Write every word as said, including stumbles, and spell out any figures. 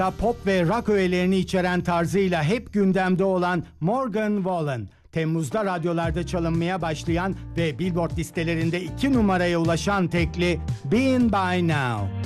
pop ve rock öğelerini içeren tarzıyla hep gündemde olan Morgan Wallen, Temmuz'da radyolarda çalınmaya başlayan ve Billboard listelerinde iki numaraya ulaşan tekli Been By Now.